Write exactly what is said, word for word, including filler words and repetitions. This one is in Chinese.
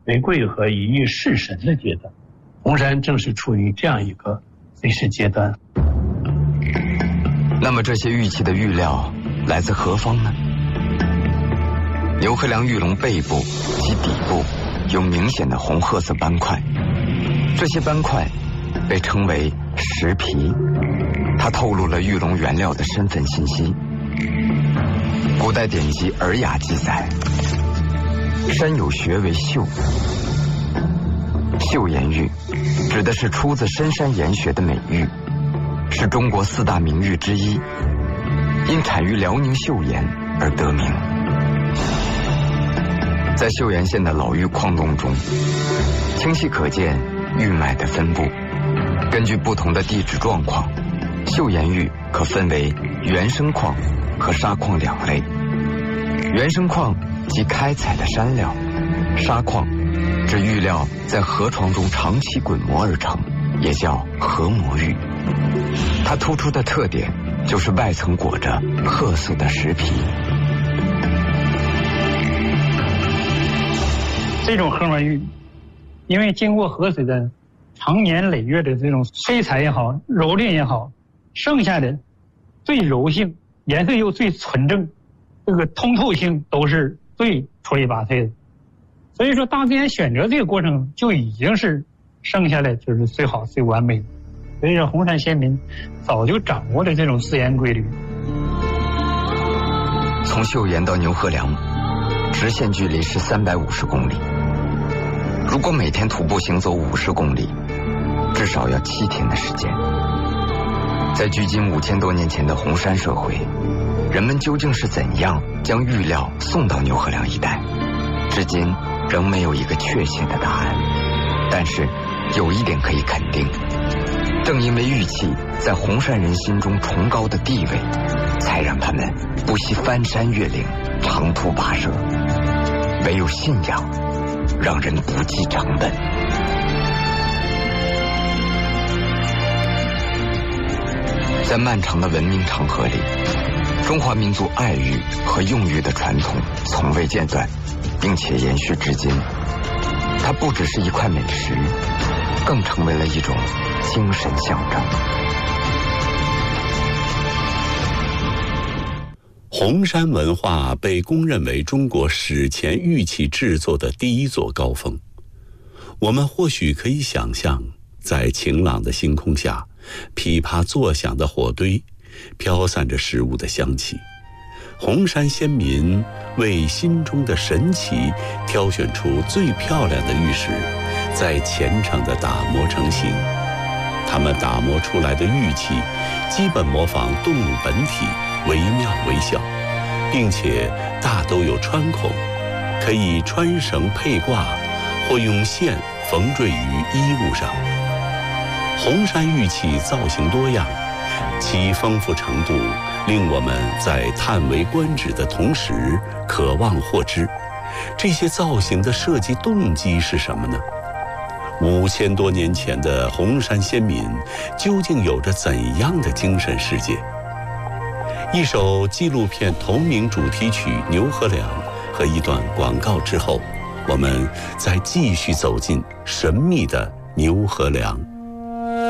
为贵和一遇弑神的阶段。红山正是处于这样一个历史阶段。 那么这些玉器的玉料来自何方呢？牛河梁玉龙背部及底部有明显的红褐色斑块，这些斑块被称为石皮，它透露了玉龙原料的身份信息。古代典籍《尔雅》记载，山有穴为岫，岫岩玉指的是出自深山岩穴的美玉，是中国四大名玉之一，因产于辽宁岫岩而得名。在岫岩县的老玉矿洞中，清晰可见玉脉的分布。根据不同的地质状况，岫岩玉可分为原生矿和砂矿两类。原生矿即开采的山料，砂矿指玉料在河床中长期滚磨而成，也叫河磨玉。它突出的特点就是外层裹着褐色的石皮。 这种河磨玉，因为经过河水的长年累月的这种摧残也好、蹂躏也好，剩下的最柔性、颜色又最纯正，这个通透性都是最出类拔萃的。所以说，大自然选择这个过程就已经是剩下来就是最好、最完美的。所以说，红山先民早就掌握了这种自然规律。 从岫岩到牛河梁，直线距离是三百五十公里。如果每天徒步行走五十公里，至少要七天的时间。在距今五千多年前的红山社会，人们究竟是怎样将玉料送到牛河梁一带，至今仍没有一个确切的答案。但是有一点可以肯定，正因为玉器在红山人心中崇高的地位，才让他们不惜翻山越岭、长途跋涉。唯有信仰让人不计成本。在漫长的文明长河里，中华民族爱玉和用玉的传统从未间断，并且延续至今。它不只是一块美食，更成为了一种精神象征。 红山文化被公认为中国史前玉器制作的第一座高峰。我们或许可以想象，在晴朗的星空下，噼啪作响的火堆，飘散着食物的香气。红山先民为心中的神奇挑选出最漂亮的玉石，再虔诚地打磨成型。他们打磨出来的玉器基本模仿动物本体，惟妙惟肖，并且大都有穿孔，可以穿绳佩挂，或用线缝缀于衣物上。红山玉器造型多样，其丰富程度令我们在叹为观止的同时渴望获知，这些造型的设计动机是什么呢？五千多年前的红山先民究竟有着怎样的精神世界？一首纪录片同名主题曲《牛河梁》和一段广告之后，我们再继续走进神秘的牛河梁。